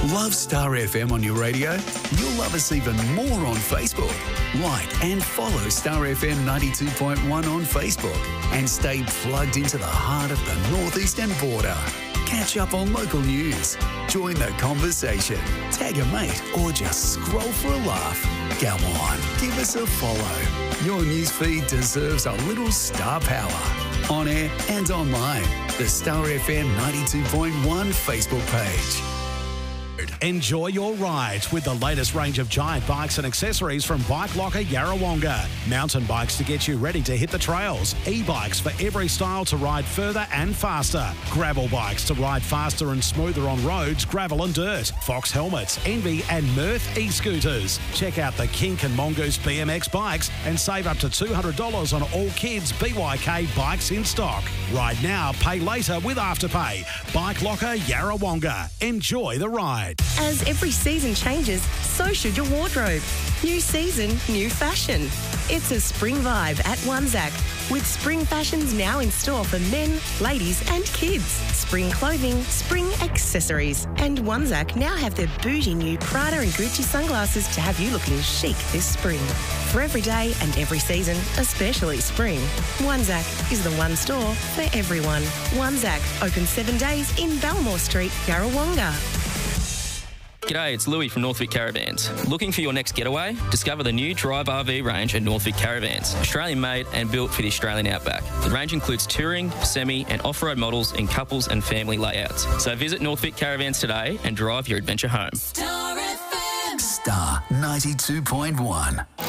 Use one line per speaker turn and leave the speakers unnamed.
Love Star FM on your radio? You'll love us even more on Facebook. Like and follow Star FM 92.1 on Facebook and stay plugged into the heart of the northeastern border. Catch up on local news, join the conversation, tag a mate, or just scroll for a laugh. Come on, give us a follow. Your newsfeed deserves a little star power. On air and online, the Star FM 92.1 Facebook page.
Enjoy your ride with the latest range of Giant bikes and accessories from Bike Locker Yarrawonga. Mountain bikes to get you ready to hit the trails. E-bikes for every style to ride further and faster. Gravel bikes to ride faster and smoother on roads, gravel and dirt. Fox helmets, Envy and Mirth e-scooters. Check out the Kink and Mongoose BMX bikes and save up to $200 on all kids' BYK bikes in stock. Ride now, pay later with Afterpay. Bike Locker Yarrawonga. Enjoy the ride.
As every season changes, so should your wardrobe. New season, new fashion. It's a spring vibe at Wanzak, with spring fashions now in store for men, ladies and kids. Spring clothing, spring accessories. And Wanzak now have their bougie new Prada and Gucci sunglasses to have you looking chic this spring. For every day and every season, especially spring, Wanzak is the one store for everyone. Wanzak, open 7 days in Belmore Street, Yarrawonga.
G'day, it's Louis from Northvic Caravans. Looking for your next getaway? Discover the new Drive RV range at Northvic Caravans. Australian made and built for the Australian outback. The range includes touring, semi and off-road models in couples and family layouts. So visit Northvic Caravans today and drive your adventure home.
Star 92.1.